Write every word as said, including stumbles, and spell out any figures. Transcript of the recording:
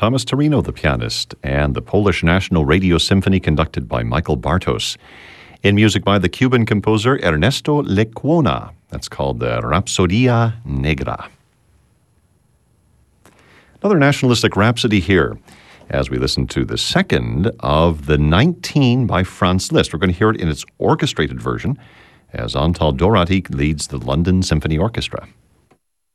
Thomas Torino, the pianist, and the Polish National Radio Symphony conducted by Michael Bartos. In music by the Cuban composer Ernesto Lecuona. That's called the Rapsodia Negra. Another nationalistic rhapsody here as we listen to the second of the nineteen by Franz Liszt. We're going to hear it in its orchestrated version as Antal Dorati leads the London Symphony Orchestra.